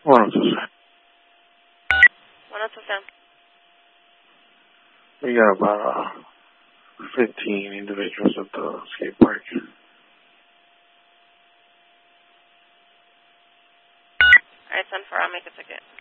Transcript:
1027. We got about 15 individuals at the skate park. Alright, 10-4, I'll make a ticket.